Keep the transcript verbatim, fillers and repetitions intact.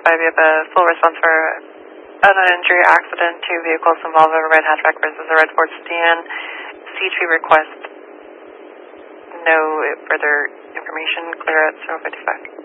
fifty-five, we have a full response for an injury accident, two vehicles involved in a red hatchback versus a red Ford sedan. C three request, no further information, clear at zero fifty-five.